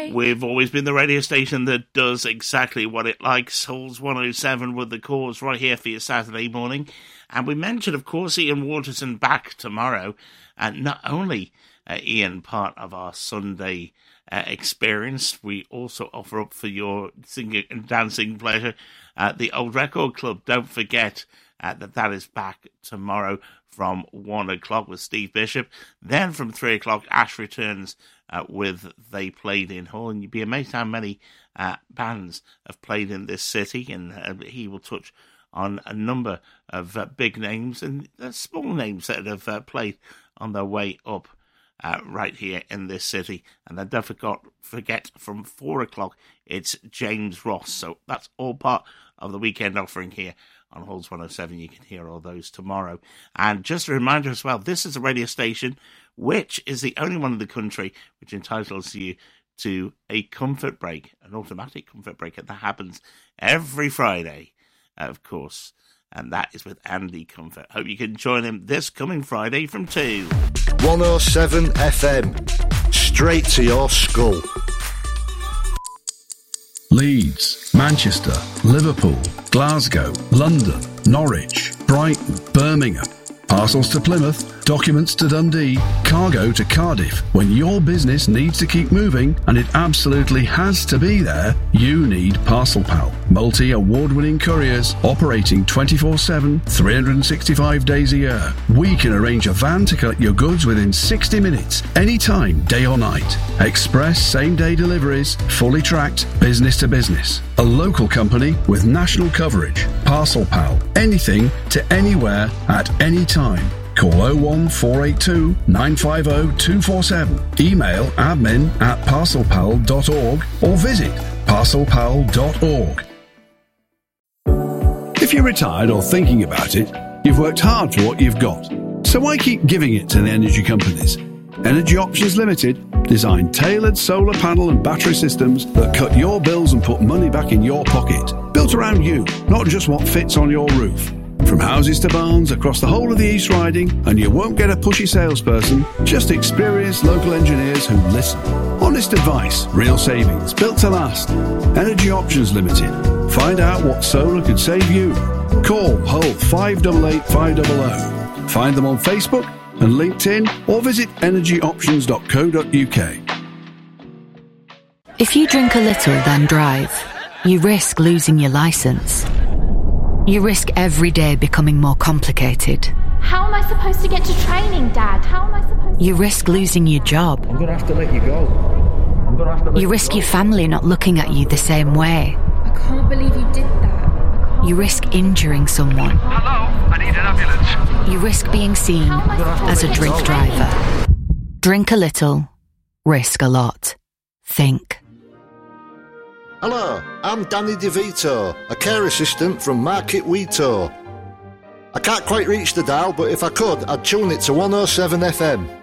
We've always been the radio station that does exactly what it likes. Halls 107 with the cause right here for your Saturday morning. And we mentioned, of course, Ian Waterson back tomorrow. And not only, Ian, part of our Sunday experience, we also offer up for your singing and dancing pleasure the Old Record Club. Don't forget that is back tomorrow from 1 o'clock with Steve Bishop. Then from 3 o'clock, Ash returns with They Played in Hull. And you'd be amazed how many bands have played in this city. And he will touch on a number of big names and small names that have played on their way up right here in this city. And then don't forget from 4 o'clock, it's James Ross. So that's all part of the weekend offering here on Halls 107. You can hear all those tomorrow. And just a reminder as well, this is a radio station which is the only one in the country which entitles you to a comfort break, an automatic comfort break, and that happens every Friday, of course. And that is with Andy Comfort. Hope you can join him this coming Friday from 2. 107 FM, straight to your skull. Leeds, Manchester, Liverpool, Glasgow, London, Norwich, Brighton, Birmingham. Parcels to Plymouth, documents to Dundee, cargo to Cardiff. When your business needs to keep moving, and it absolutely has to be there, you need Parcel Pal. Multi-award-winning couriers operating 24/7, 365 days a year. We can arrange a van to collect your goods within 60 minutes, anytime, day or night. Express same-day deliveries, fully tracked, business to business. A local company with national coverage. Parcel Pal. Anything to anywhere at any time. Call 01482 950 247. Email admin@parcelpal.org or visit parcelpal.org. If you're retired or thinking about it, you've worked hard for what you've got. So why keep giving it to the energy companies? Energy Options Limited design tailored solar panel and battery systems that cut your bills and put money back in your pocket. Built around you, not just what fits on your roof. From houses to barns across the whole of the East Riding, and you won't get a pushy salesperson, just experienced local engineers who listen. Honest advice, real savings, built to last. Energy Options Limited. Find out what solar could save you. Call Hull 588 500. Find them on Facebook and LinkedIn or visit energyoptions.co.uk. If you drink a little then drive, you risk losing your licence. You risk every day becoming more complicated. How am I supposed to get to training, Dad? How am I supposed to... You risk losing your job. I'm going to have to let you go. You risk your family not looking at you the same way. I can't believe you did that. You risk injuring someone. Hello, I need an ambulance. You risk being seen as a drink driver. Drink a little, risk a lot. Think. Hello, I'm Danny DeVito, a care assistant from Market Weeto. I can't quite reach the dial, but if I could, I'd tune it to 107 FM.